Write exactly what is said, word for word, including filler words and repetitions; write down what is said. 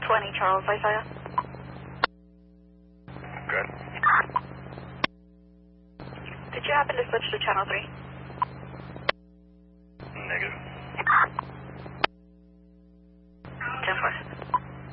twenty Charles, I saw you. Good. Did you happen to switch to channel three? Negative.